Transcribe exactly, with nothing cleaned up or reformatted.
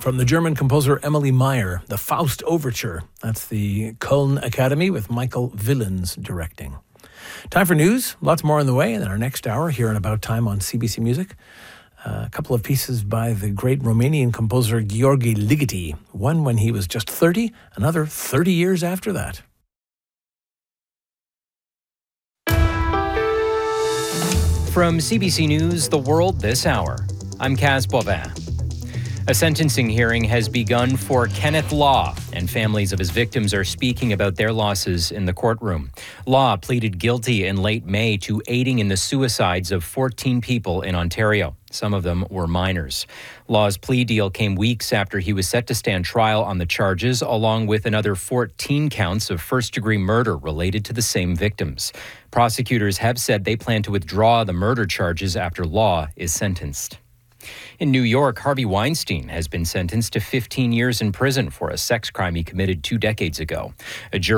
from the German composer Emily Meyer, the Faust Overture. That's the Köln Academy with Michael Villens directing. Time for news. Lots more on the way in our next hour here in About Time on C B C Music. Uh, a couple of pieces by the great Romanian composer Gheorghe Ligeti. One when he was just thirty, another thirty years after that. From C B C News, The World this hour, I'm Kaz Bovin. A sentencing hearing has begun for Kenneth Law, and families of his victims are speaking about their losses in the courtroom. Law pleaded guilty in late May to aiding in the suicides of fourteen people in Ontario. Some of them were minors. Law's plea deal came weeks after he was set to stand trial on the charges, along with another fourteen counts of first-degree murder related to the same victims. Prosecutors have said they plan to withdraw the murder charges after Law is sentenced. In New York, Harvey Weinstein has been sentenced to fifteen years in prison for a sex crime he committed two decades ago. A jury